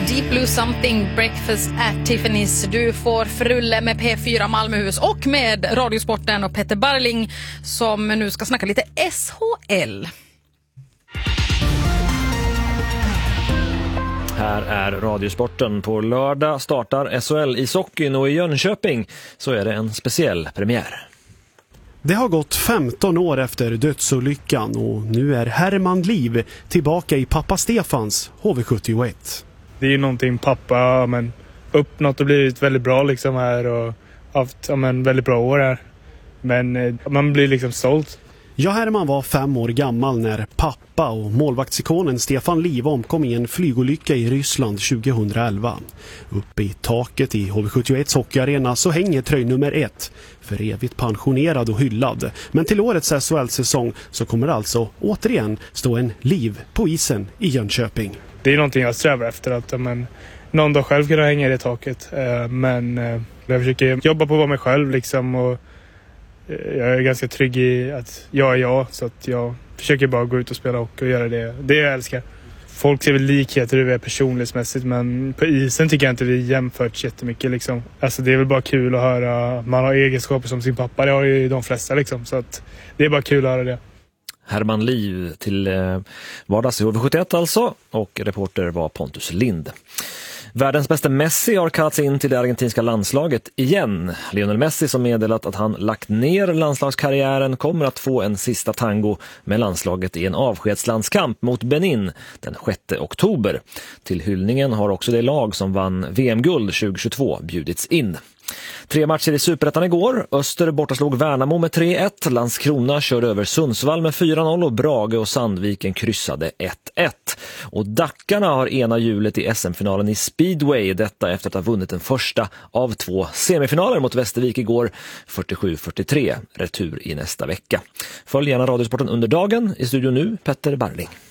Deep Blue Something, Breakfast at Tiffany's. Du får frulle med P4 Malmöhus och med Radiosporten och Petter Barling som nu ska snacka lite SHL. Här är Radiosporten. På lördag startar SHL i Sockin och i Jönköping så är det en speciell premiär. Det har gått 15 år efter dödsolyckan och nu är Herman Liv tillbaka i pappa Stefans HV71. Det är ju någonting pappa uppnått och blivit väldigt bra liksom här och haft väldigt bra år här. Men man blir liksom sålt. Ja, Herman var 5 år gammal när pappa och målvaktsikonen Stefan Liv omkom i en flygolycka i Ryssland 2011. Uppe i taket i HV71 hockeyarena så hänger tröj nummer 1, för evigt pensionerad och hyllad. Men till årets SHL-säsong så kommer alltså återigen stå en Liv på isen i Jönköping. Det är någonting jag strävar efter, att någon dag själv kunna hänga i det taket. Men jag försöker jobba på att vara mig själv liksom, och jag är ganska trygg i att jag är jag, så att jag försöker bara gå ut och spela och göra det jag älskar. Folk ser väl likheter hur vi är personlighetsmässigt, men på isen tycker jag inte vi jämfört jättemycket liksom. Alltså det är väl bara kul att höra, man har egenskaper som sin pappa, det har ju de flesta liksom, så att det är bara kul att höra det. Herman Liv till vardags i HV71 alltså, och reporter var Pontus Lind. Världens bästa Messi har kallats in till det argentinska landslaget igen. Lionel Messi, som meddelat att han lagt ner landslagskarriären, kommer att få en sista tango med landslaget i en avskedslandskamp mot Benin den 6 oktober. Till hyllningen har också det lag som vann VM-guld 2022 bjudits in. 3 matcher i Superettan igår. Öster bortaslog Värnamo med 3-1. Landskrona körde över Sundsvall med 4-0 och Brage och Sandviken kryssade 1-1. Och Dackarna har ena hjulet i SM-finalen i Speedway. Detta efter att ha vunnit den första av 2 semifinaler mot Västervik igår. 47-43. Retur i nästa vecka. Följ gärna Radiosporten under dagen. I studion nu, Petter Barling.